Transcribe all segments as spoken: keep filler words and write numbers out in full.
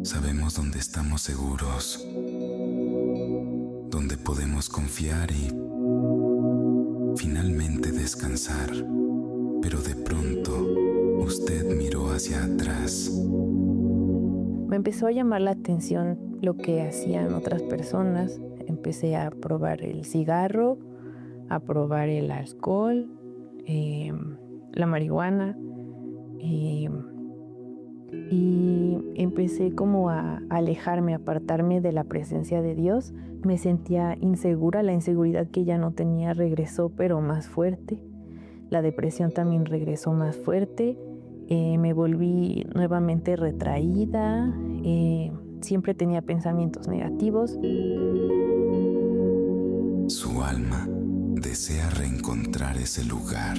Sabemos dónde estamos seguros, dónde podemos confiar y finalmente descansar. Pero de pronto, usted miró hacia atrás. Me empezó a llamar la atención lo que hacían otras personas. Empecé a probar el cigarro, a probar el alcohol, eh, la marihuana. Eh, y empecé como a alejarme, a apartarme de la presencia de Dios. Me sentía insegura, la inseguridad que ya no tenía regresó, pero más fuerte. La depresión también regresó más fuerte. Eh, me volví nuevamente retraída. Eh, siempre tenía pensamientos negativos. Su alma desea reencontrar ese lugar.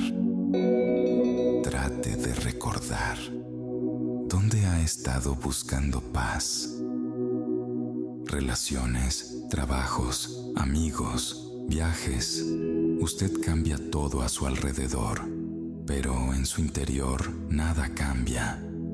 Trate de recordar dónde ha estado buscando paz. Relaciones, trabajos, amigos, viajes. Usted cambia todo a su alrededor, pero en su interior nada cambia.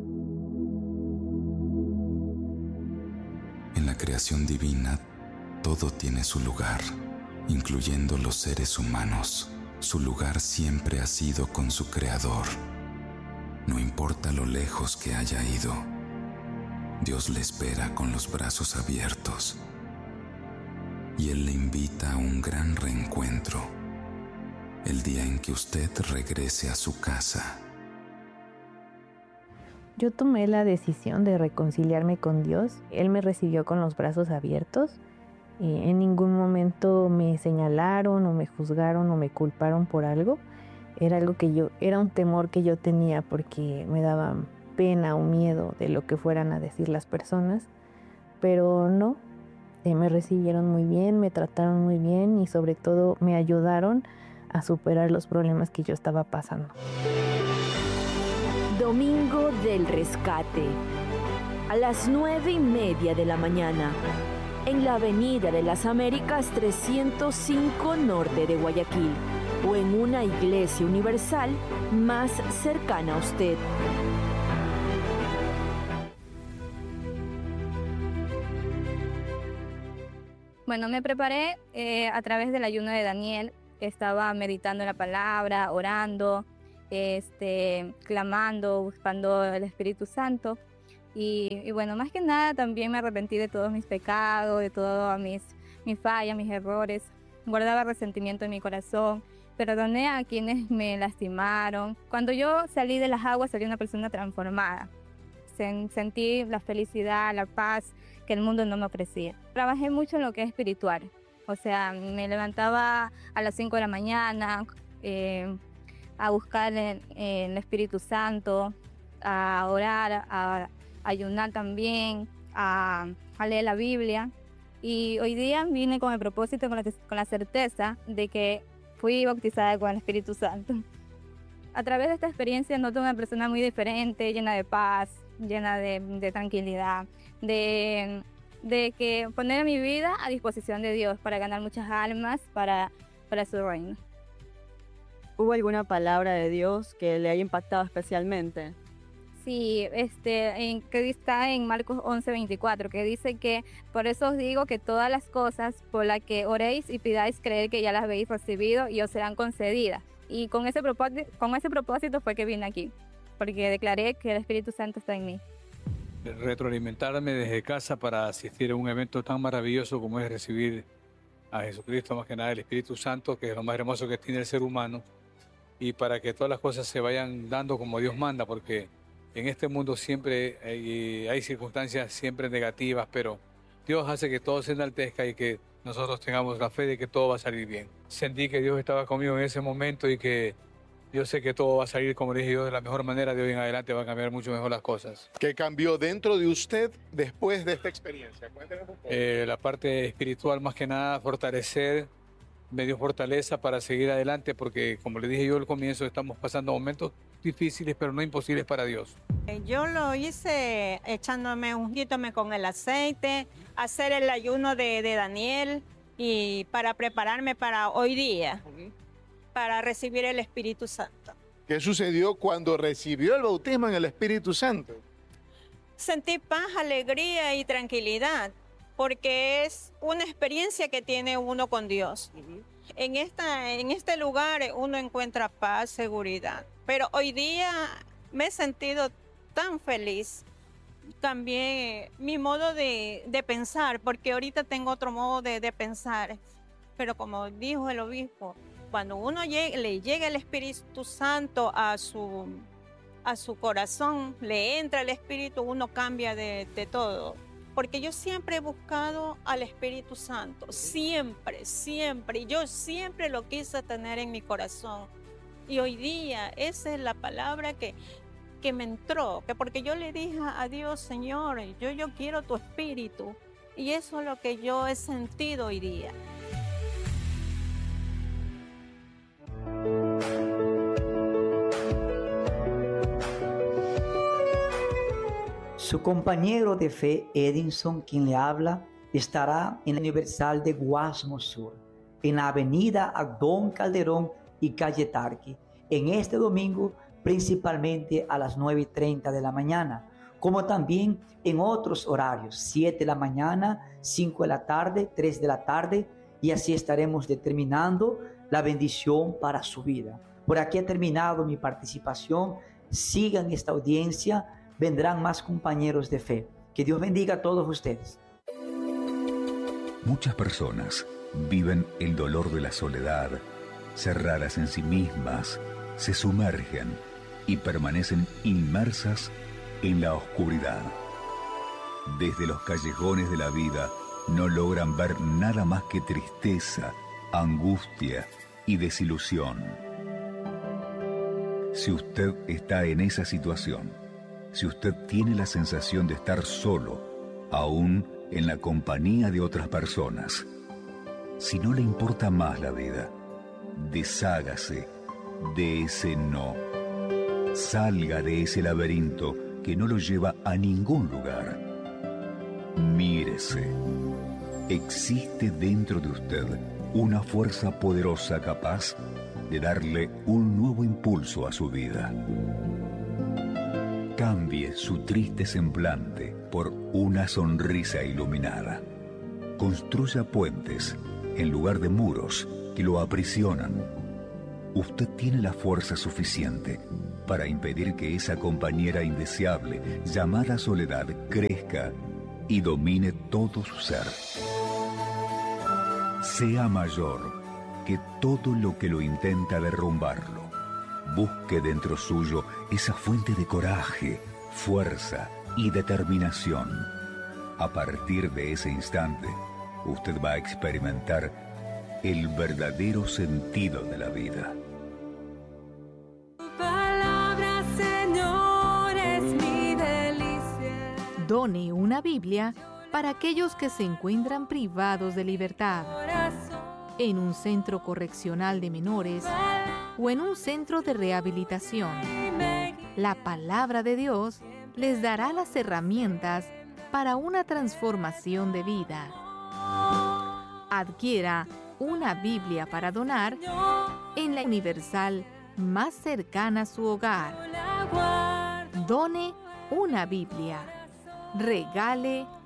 En la creación divina, todo tiene su lugar, incluyendo los seres humanos. Su lugar siempre ha sido con su Creador. No importa lo lejos que haya ido, Dios le espera con los brazos abiertos y Él le invita a un gran reencuentro el día en que usted regrese a su casa. Yo tomé la decisión de reconciliarme con Dios. Él me recibió con los brazos abiertos. Eh, en ningún momento me señalaron o me juzgaron o me culparon por algo. Era algo que yo, era un temor que yo tenía porque me daba pena o miedo de lo que fueran a decir las personas. Pero no, eh, me recibieron muy bien, me trataron muy bien y sobre todo me ayudaron a superar los problemas que yo estaba pasando. Domingo del Rescate, a las nueve y media de la mañana, en la Avenida de las Américas trescientos cinco Norte de Guayaquil, o en una iglesia universal más cercana a usted. Bueno, me preparé eh, a través del ayuno de Daniel. Estaba meditando en la palabra, orando, este, clamando, buscando el Espíritu Santo. Y, y bueno, más que nada también me arrepentí de todos mis pecados, de todas mis, mis fallas, mis errores. Guardaba resentimiento en mi corazón. Perdoné a quienes me lastimaron. Cuando yo salí de las aguas, salí una persona transformada. Sen- sentí la felicidad, la paz que el mundo no me ofrecía. Trabajé mucho en lo que es espiritual. O sea, me levantaba a las cinco de la mañana eh, a buscar el, el Espíritu Santo, a orar, a ayunar también, a, a leer la Biblia. Y hoy día vine con el propósito, con la, con la certeza de que fui bautizada con el Espíritu Santo. A través de esta experiencia noto una persona muy diferente, llena de paz, llena de, de tranquilidad, de, de que poner mi vida a disposición de Dios para ganar muchas almas para, para su reino. ¿Hubo alguna palabra de Dios que le haya impactado especialmente? Sí, este, en, que está en Marcos once veinticuatro, que dice que por eso os digo que todas las cosas por las que oréis y pidáis, creer que ya las habéis recibido y os serán concedidas. Y con ese propósito, con ese propósito fue que vine aquí, porque declaré que el Espíritu Santo está en mí. Retroalimentarme desde casa para asistir a un evento tan maravilloso como es recibir a Jesucristo, más que nada el Espíritu Santo, que es lo más hermoso que tiene el ser humano, y para que todas las cosas se vayan dando como Dios manda, porque en este mundo siempre hay, hay circunstancias siempre negativas, pero Dios hace que todo se enaltezca y que nosotros tengamos la fe de que todo va a salir bien. Sentí que Dios estaba conmigo en ese momento y que yo sé que todo va a salir, como dije yo, de la mejor manera. De hoy en adelante van a cambiar mucho mejor las cosas. ¿Qué cambió dentro de usted después de esta experiencia? Cuénteme un poco. Eh, la parte espiritual, más que nada, fortalecer, me dio fortaleza para seguir adelante, porque como le dije yo al comienzo, estamos pasando momentos difíciles, pero no imposibles para Dios. Yo lo hice echándome, ungiéndome con el aceite, hacer el ayuno de, de Daniel y para prepararme para hoy día, uh-huh. para recibir el Espíritu Santo. ¿Qué sucedió cuando recibió el bautismo en el Espíritu Santo? sentí paz, alegría y tranquilidad, porque es una experiencia que tiene uno con Dios. Uh-huh. En, esta, en este lugar uno encuentra paz, seguridad, pero hoy día me he sentido tan feliz. Cambié mi modo de, de pensar, porque ahorita tengo otro modo de, de pensar, pero como dijo el obispo, cuando uno llegue, le llega el Espíritu Santo a su, a su corazón, le entra el Espíritu, uno cambia de, de todo. Porque yo siempre he buscado al Espíritu Santo, siempre, siempre. Y yo siempre lo quise tener en mi corazón. Y hoy día esa es la palabra que, que me entró, que porque yo le dije a Dios, Señor, yo, yo quiero tu Espíritu. Y eso es lo que yo he sentido hoy día. Su compañero de fe, Edinson, quien le habla, estará en la Universal de Guasmo Sur, en la avenida Abdón Calderón y calle Tarqui, en este domingo, principalmente a las nueve y treinta de la mañana, como también en otros horarios, siete de la mañana, cinco de la tarde, tres de la tarde, y así estaremos determinando la bendición para su vida. Por aquí ha terminado mi participación. Sigan esta audiencia. Vendrán más compañeros de fe. Que Dios bendiga a todos ustedes. Muchas personas viven el dolor de la soledad, cerradas en sí mismas, se sumergen y permanecen inmersas en la oscuridad. Desde los callejones de la vida no logran ver nada más que tristeza, angustia y desilusión. Si usted está en esa situación, si usted tiene la sensación de estar solo, aún en la compañía de otras personas, si no le importa más la vida, deshágase de ese no. Salga de ese laberinto que no lo lleva a ningún lugar. Mírese. Existe dentro de usted una fuerza poderosa capaz de darle un nuevo impulso a su vida. Cambie su triste semblante por una sonrisa iluminada. Construya puentes en lugar de muros que lo aprisionan. Usted tiene la fuerza suficiente para impedir que esa compañera indeseable llamada soledad crezca y domine todo su ser. Sea mayor que todo lo que lo intenta derrumbarlo. Busque dentro suyo esa fuente de coraje, fuerza y determinación. A partir de ese instante, usted va a experimentar el verdadero sentido de la vida. Tu palabra, Señor, es mi delicia. Done una Biblia para aquellos que se encuentran privados de libertad, en un centro correccional de menores o en un centro de rehabilitación. La palabra de Dios les dará las herramientas para una transformación de vida. Adquiera una Biblia para donar en la Universal más cercana a su hogar. Done una Biblia. Regale